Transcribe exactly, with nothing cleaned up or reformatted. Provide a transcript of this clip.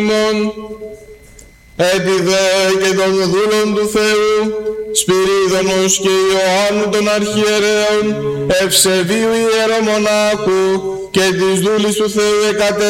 ημών, επί δε και των δούλων του Θεού, Σπυρίδωνος και Ιωάννου των Αρχιερέων, Ευσεβίου Ιερομονάχου και της δούλης του Θεού εκατε